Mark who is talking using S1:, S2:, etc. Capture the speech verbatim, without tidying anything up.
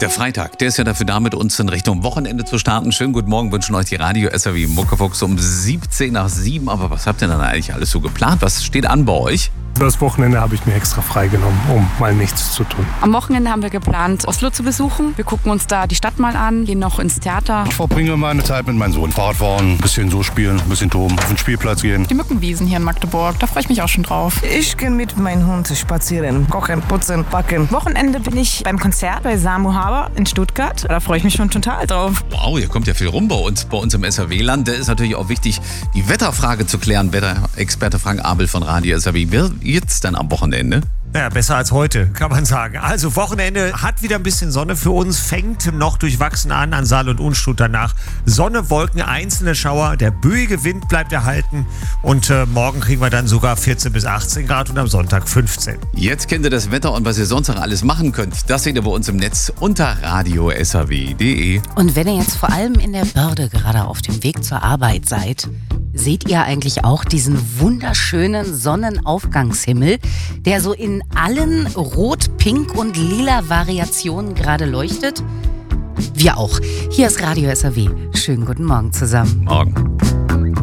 S1: Der Freitag, der ist ja dafür da, mit uns in Richtung Wochenende zu starten. Schönen guten Morgen, wünschen euch die Radio S R W Muckefuchs um siebzehn nach sieben. Aber was habt ihr dann eigentlich alles so geplant? Was steht an bei euch?
S2: Das Wochenende habe ich mir extra freigenommen, um mal nichts zu tun.
S3: Am Wochenende haben wir geplant, Oslo zu besuchen. Wir gucken uns da die Stadt mal an, gehen noch ins Theater.
S4: Ich verbringe meine Zeit mit meinem Sohn. Fahrrad fahren, ein bisschen so spielen, ein bisschen toben, auf den Spielplatz gehen.
S5: Die Mückenwiesen hier in Magdeburg, da freue ich mich auch schon drauf.
S6: Ich gehe mit meinem Hund spazieren, kochen, putzen, backen.
S7: Wochenende bin ich beim Konzert bei Samu Haber in Stuttgart. Da freue ich mich schon total drauf.
S1: Wow, hier kommt ja viel rum bei uns, bei uns im S R W-Land. Da ist natürlich auch wichtig, die Wetterfrage zu klären. Wetterexperte Frank Abel von Radio S R W. Wer wird's dann am Wochenende?
S8: Ja, besser als heute, kann man sagen. Also Wochenende hat wieder ein bisschen Sonne für uns, fängt noch durchwachsen an an Saal und Unstrut danach. Sonne, Wolken, einzelne Schauer, der böige Wind bleibt erhalten und äh, morgen kriegen wir dann sogar vierzehn bis achtzehn Grad und am Sonntag fünfzehn.
S1: Jetzt kennt ihr das Wetter und was ihr sonst noch alles machen könnt. Das seht ihr bei uns im Netz unter radio s r w punkt d e.
S9: Und wenn ihr jetzt vor allem in der Börde gerade auf dem Weg zur Arbeit seid, seht ihr eigentlich auch diesen wunderschönen Sonnenaufgangshimmel, der so in allen Rot-, Pink- und lila Variationen gerade leuchtet? Wir auch. Hier ist Radio S R W. Schönen guten Morgen zusammen.
S1: Morgen.